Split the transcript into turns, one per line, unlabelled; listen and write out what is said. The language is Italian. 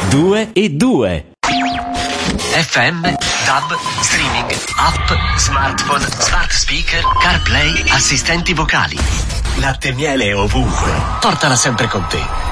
2 e 2.
FM, DAB, streaming, app, smartphone, smart speaker, CarPlay, assistenti vocali. Latte e miele ovunque. Portala sempre con te.